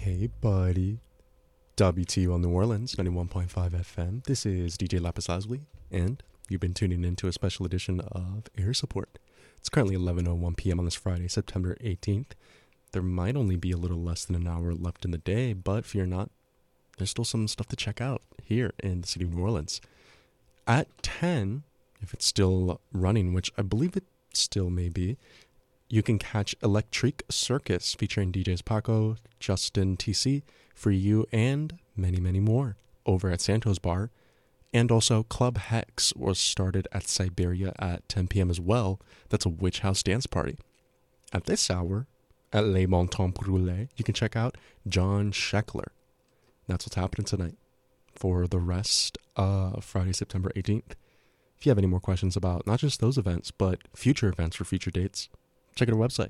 Hey, buddy. WTO New Orleans, 91.5 FM. This is DJ Lapis Lazuli, and you've been tuning in to a special edition of Air Support. It's currently 11:01 p.m. on this Friday, September 18th. There might only be a little less than an hour left in the day, but fear not, there's still some stuff to check out here in the city of New Orleans. At 10, if it's still running, which I believe it still may be, you can catch Electric Circus featuring DJs Paco, Justin TC, Free You, and many, many more over at Santos Bar. And also Club Hex was started at Siberia at 10 p.m. as well. That's a witch house dance party. At this hour, at Les Montants Brûlés, you can check out John Sheckler. That's what's happening tonight for the rest of Friday, September 18th. If you have any more questions about not just those events, but future events or future dates, check out our website,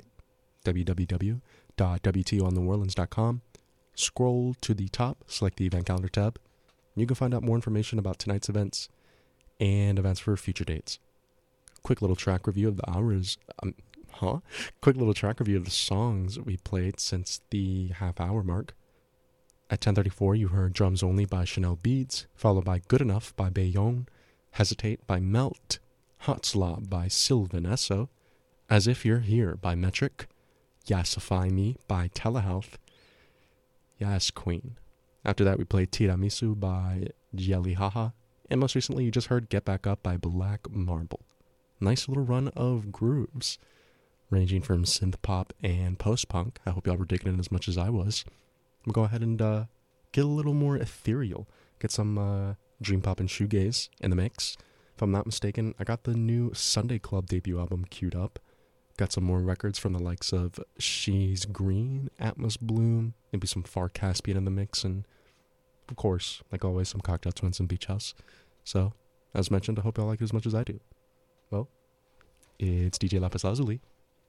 www.wtonneworleans.com. Scroll to the top, select the event calendar tab. You can find out more information about tonight's events and events for future dates. Quick little track review of the hours. Quick little track review of the songs we played since the half-hour mark. At 10:34, you heard Drums Only by Chanel Beads, followed by Good Enough by Bayonne, Hesitate by Melt, Hot Slob by Sylvan Esso, As If You're Here by Metric, Yassify Me by Telehealth, Yes Queen. After that, we played Tiramisu by Jelly Haha, and most recently, you just heard Get Back Up by Black Marble. Nice little run of grooves, ranging from synth pop and post-punk. I hope y'all were digging it as much as I was. We'll go ahead and get a little more ethereal, get some dream pop and shoegaze in the mix. If I'm not mistaken, I got the new Sunday Club debut album queued up. Got some more records from the likes of She's Green, Atmos Bloom, maybe some Far Caspian in the mix, and of course, like always, some Cocktail Twins and Beach House. So, as mentioned, I hope y'all like it as much as I do. Well, it's DJ Lapis Lazuli,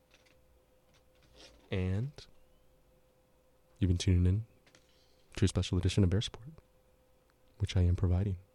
and you've been tuning in to a special edition of Air Support, which I am providing.